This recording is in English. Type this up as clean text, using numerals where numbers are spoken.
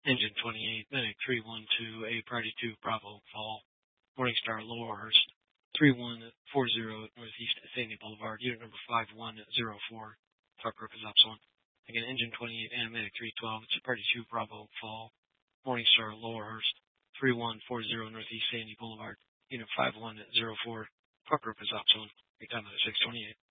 Engine 28, Medic 312, A Priority 2, Bravo, Fall, Morningstar, Laurelhurst, 3140 Northeast Sandy Boulevard, unit number 5104, truck group is Upsilon. Again, Engine 28, Medic 312, it's Priority 2, Bravo, Fall, Morningstar, Laurelhurst, 3140 Northeast Sandy Boulevard, unit 5104, truck group is Upsilon. Your time is 6:28.